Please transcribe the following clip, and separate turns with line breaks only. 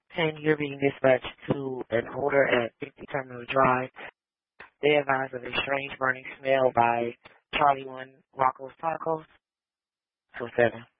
10, you're being dispatched to an odor at 50 Terminal Drive. They advise of a strange burning smell by Charlie 1 Rocco's Tacos. 2-7.